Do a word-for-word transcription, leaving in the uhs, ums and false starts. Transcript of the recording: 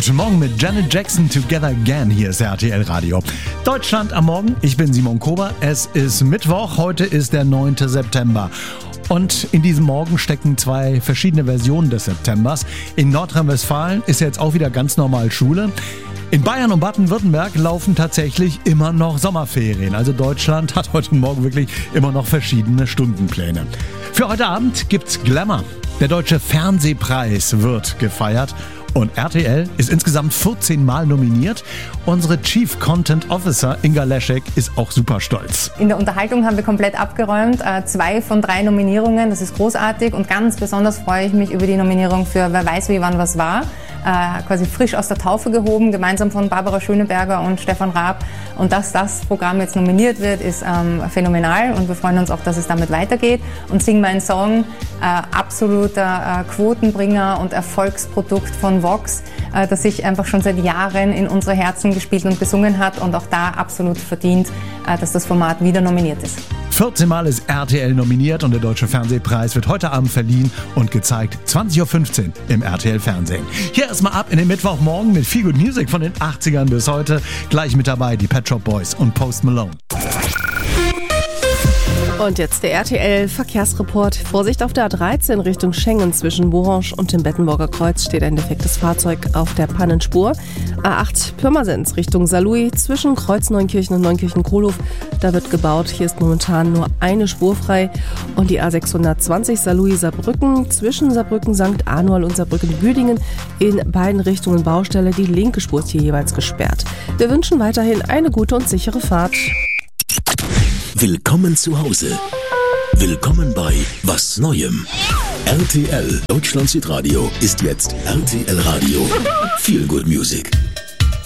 Guten Morgen mit Janet Jackson, Together Again. Hier ist R T L Radio. Deutschland am Morgen, ich bin Simon Kober. Es ist Mittwoch, heute ist der neunte September. Und in diesem Morgen stecken zwei verschiedene Versionen des Septembers. In Nordrhein-Westfalen ist jetzt auch wieder ganz normal Schule. In Bayern und Baden-Württemberg laufen tatsächlich immer noch Sommerferien. Also Deutschland hat heute Morgen wirklich immer noch verschiedene Stundenpläne. Für heute Abend gibt's Glamour. Der Deutsche Fernsehpreis wird gefeiert. Und R T L ist insgesamt vierzehn Mal nominiert. Unsere Chief Content Officer Inga Leschek ist auch super stolz. In der Unterhaltung haben wir komplett abgeräumt. Äh, zwei von drei Nominierungen, das ist großartig. Und ganz besonders freue ich mich über die Nominierung für Wer weiß wie, wann, was war. Äh, quasi frisch aus der Taufe gehoben, gemeinsam von Barbara Schöneberger und Stefan Raab. Und dass das Programm jetzt nominiert wird, ist ähm, phänomenal. Und wir freuen uns auch, dass es damit weitergeht. Und Sing Mein Song, äh, absoluter äh, Quotenbringer und Erfolgsprodukt von Vox, äh, das sich einfach schon seit Jahren in unsere Herzen gespielt und gesungen hat und auch da absolut verdient, äh, dass das Format wieder nominiert ist. vierzehn Mal ist R T L nominiert und der Deutsche Fernsehpreis wird heute Abend verliehen und gezeigt zwanzig Uhr fünfzehn im R T L Fernsehen. Hier erstmal ab in den Mittwochmorgen mit viel Good Music von den achtzigern bis heute. Gleich mit dabei die Pet Shop Boys und Post Malone. Und jetzt der R T L-Verkehrsreport. Vorsicht auf der A dreizehn Richtung Schengen zwischen Borange und dem Bettenburger Kreuz steht ein defektes Fahrzeug auf der Pannenspur. A acht Pirmasens Richtung Saarlouis zwischen Kreuz Neunkirchen und Neunkirchen-Kohlhof. Da wird gebaut. Hier ist momentan nur eine Spur frei. Und die A sechshundertzwanzig Saarlouis-Saarbrücken zwischen Saarbrücken Sankt Arnold und Saarbrücken-Büdingen in beiden Richtungen Baustelle. Die linke Spur ist hier jeweils gesperrt. Wir wünschen weiterhin eine gute und sichere Fahrt. Willkommen zu Hause. Willkommen bei Was Neuem. R T L Deutschland Südradio ist jetzt R T L Radio. Feel Good Music.